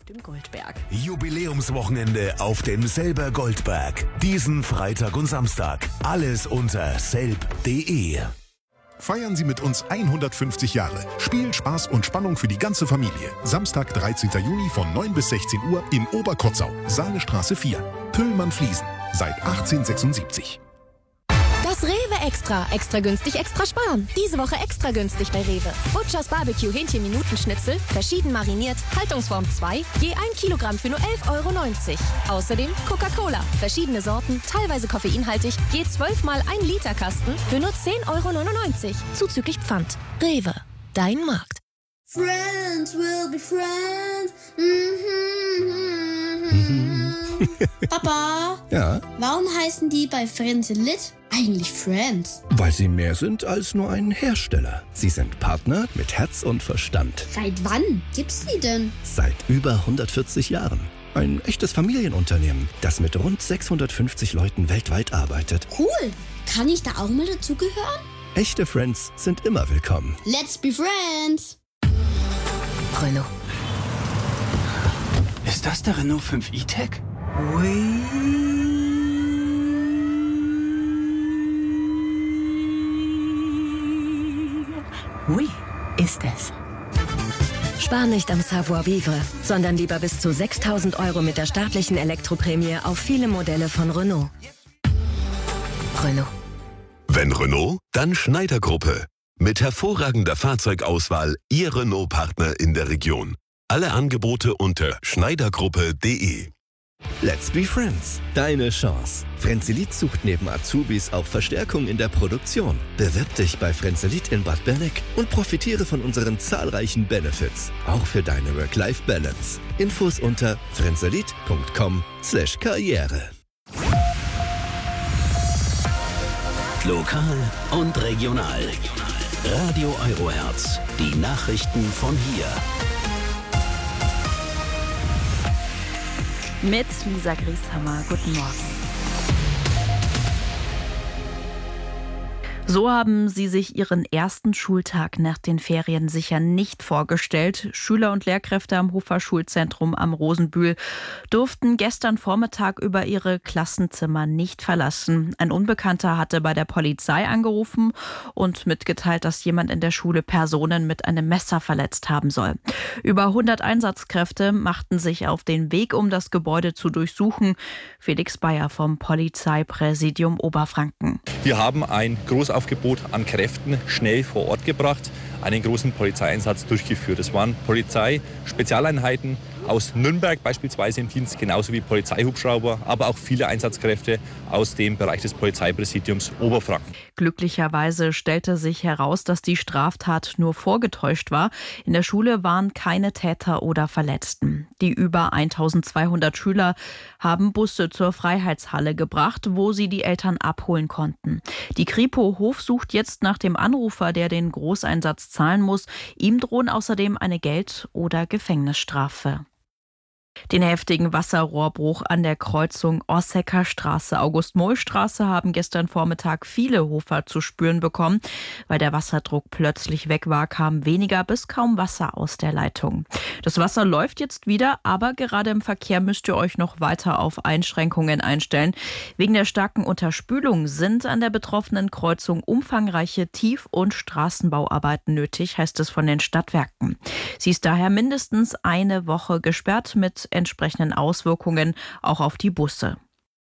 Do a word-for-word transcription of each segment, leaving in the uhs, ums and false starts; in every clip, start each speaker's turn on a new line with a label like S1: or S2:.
S1: dem Goldberg.
S2: Jubiläumswochenende auf dem Selber Goldberg. Diesen Freitag und Samstag. Alles unter selb punkt de.
S3: Feiern Sie mit uns hundertfünfzig Jahre. Spiel, Spaß und Spannung für die ganze Familie. Samstag, dreizehnten Juni von neun bis sechzehn Uhr in Oberkotzau. Saalestraße vier. Püllmann Fliesen. Seit achtzehnhundertsechsundsiebzig.
S1: Das Rewe Extra. Extra günstig, extra sparen. Diese Woche extra günstig bei Rewe. Butchers Barbecue Hähnchen-Minutenschnitzel, verschieden mariniert, Haltungsform zwei, je ein Kilogramm für nur elf Euro neunzig. Außerdem Coca-Cola, verschiedene Sorten, teilweise koffeinhaltig, je zwölf mal ein Liter Kasten für nur zehn Euro neunundneunzig. Zuzüglich Pfand. Rewe, dein Markt.
S4: Friends will be friends. Mm-hmm. Papa?
S5: Ja?
S4: Warum heißen die bei Frenzelit eigentlich Friends?
S5: Weil sie mehr sind als nur ein Hersteller. Sie sind Partner mit Herz und Verstand.
S4: Seit wann gibt's die denn?
S5: Seit über hundertvierzig Jahren. Ein echtes Familienunternehmen, das mit rund sechshundertfünfzig Leuten weltweit arbeitet.
S4: Cool. Kann ich da auch mal dazugehören?
S5: Echte Friends sind immer willkommen.
S4: Let's be friends.
S1: Renault.
S6: Ist das der Renault fünf E-Tech?
S1: Ui.
S7: Oui, ist es.
S8: Spar nicht am Savoir-vivre, sondern lieber bis zu sechstausend Euro mit der staatlichen Elektroprämie auf viele Modelle von Renault.
S1: Renault.
S2: Wenn Renault, dann Schneider Gruppe. Mit hervorragender Fahrzeugauswahl Ihr Renault-Partner in der Region. Alle Angebote unter schneidergruppe punkt de.
S5: Let's be friends. Deine Chance. Frenzelit sucht neben Azubis auch Verstärkung in der Produktion. Bewirb dich bei Frenzelit in Bad Berneck und profitiere von unseren zahlreichen Benefits. Auch für deine Work-Life-Balance. Infos unter frenzelit punkt com slash karriere.
S6: Lokal und regional. Radio Eurohertz. Die Nachrichten von hier.
S9: Mit Lisa Grieshammer. Guten Morgen. So haben sie sich ihren ersten Schultag nach den Ferien sicher nicht vorgestellt. Schüler und Lehrkräfte am Hofer Schulzentrum am Rosenbühl durften gestern Vormittag über ihre Klassenzimmer nicht verlassen. Ein Unbekannter hatte bei der Polizei angerufen und mitgeteilt, dass jemand in der Schule Personen mit einem Messer verletzt haben soll. Über hundert Einsatzkräfte machten sich auf den Weg, um das Gebäude zu durchsuchen. Felix Bayer vom Polizeipräsidium Oberfranken.
S10: Wir haben ein Großaufgebot an Kräften schnell vor Ort gebracht, einen großen Polizeieinsatz durchgeführt. Es waren Polizeispezialeinheiten aus Nürnberg beispielsweise im Dienst, genauso wie Polizeihubschrauber, aber auch viele Einsatzkräfte aus dem Bereich des Polizeipräsidiums Oberfranken.
S9: Glücklicherweise stellte sich heraus, dass die Straftat nur vorgetäuscht war. In der Schule waren keine Täter oder Verletzten. Die über eintausendzweihundert Schüler haben Busse zur Freiheitshalle gebracht, wo sie die Eltern abholen konnten. Die Kripo Hof sucht jetzt nach dem Anrufer, der den Großeinsatz zahlen muss. Ihm drohen außerdem eine Geld- oder Gefängnisstrafe. Den heftigen Wasserrohrbruch an der Kreuzung Ossecker Straße, August-Moll-Straße haben gestern Vormittag viele Hofer zu spüren bekommen. Weil der Wasserdruck plötzlich weg war, kam weniger bis kaum Wasser aus der Leitung. Das Wasser läuft jetzt wieder, aber gerade im Verkehr müsst ihr euch noch weiter auf Einschränkungen einstellen. Wegen der starken Unterspülung sind an der betroffenen Kreuzung umfangreiche Tief- und Straßenbauarbeiten nötig, heißt es von den Stadtwerken. Sie ist daher mindestens eine Woche gesperrt mit entsprechenden Auswirkungen auch auf die Busse.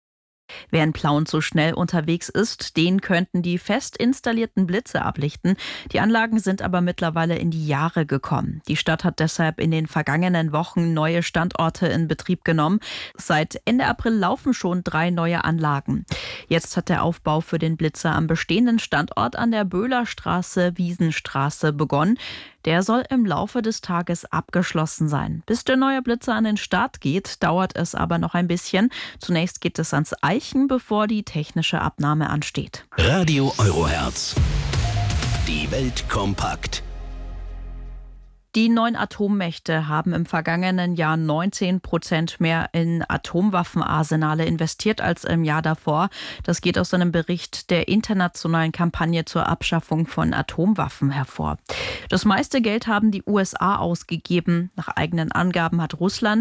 S9: Wer in Plauen zu schnell unterwegs ist, den könnten die fest installierten Blitze ablichten. Die Anlagen sind aber mittlerweile in die Jahre gekommen. Die Stadt hat deshalb in den vergangenen Wochen neue Standorte in Betrieb genommen. Seit Ende April laufen schon drei neue Anlagen. Jetzt hat der Aufbau für den Blitzer am bestehenden Standort an der Böhlerstraße, Wiesenstraße begonnen. Der soll im Laufe des Tages abgeschlossen sein. Bis der neue Blitzer an den Start geht, dauert es aber noch ein bisschen. Zunächst geht es ans Eichen, bevor die technische Abnahme ansteht.
S6: Radio Eurohertz. Die Welt kompakt.
S9: Die neun Atommächte haben im vergangenen Jahr neunzehn Prozent mehr in Atomwaffenarsenale investiert als im Jahr davor. Das geht aus einem Bericht der internationalen Kampagne zur Abschaffung von Atomwaffen hervor. Das meiste Geld haben die U S A ausgegeben. Nach eigenen Angaben hat Russland